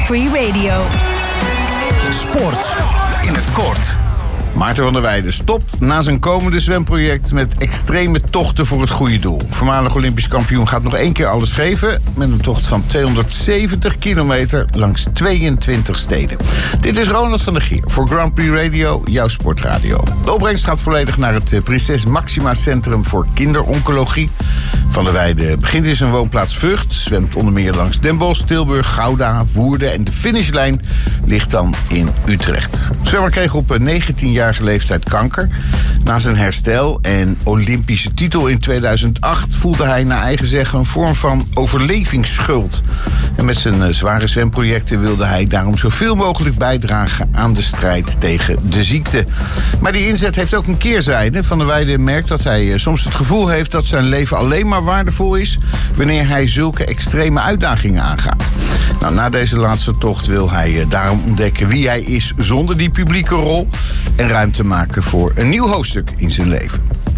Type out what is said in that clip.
Grand Prix Radio. Sport in het kort. Maarten van der Weijden stopt na zijn komende zwemproject met extreme tochten voor het goede doel. Voormalig Olympisch kampioen gaat nog 1 keer alles geven met een tocht van 270 kilometer langs 22 steden. Dit is Ronald van der Gier voor Grand Prix Radio, jouw sportradio. De opbrengst gaat volledig naar het Prinses Maxima Centrum voor Kinderoncologie. Van der Weijden begint in zijn woonplaats Vught, zwemt onder meer langs Den Bosch, Tilburg, Gouda, Woerden en de finishlijn ligt dan in Utrecht. De zwemmer kreeg op 19-jarige leeftijd kanker. Na zijn herstel en Olympische titel in 2008 voelde hij naar eigen zeggen een vorm van overlevingsschuld. En met zijn zware zwemprojecten wilde hij daarom zoveel mogelijk bijdragen aan de strijd tegen de ziekte. Maar die inzet heeft ook een keerzijde. Van der Weijden merkt dat hij soms het gevoel heeft dat zijn leven alleen maar waardevol is wanneer hij zulke extreme uitdagingen aangaat. Nou, na deze laatste tocht wil hij daarom ontdekken wie hij is zonder die publieke rol en ruimte maken voor een nieuw hoofdstuk in zijn leven.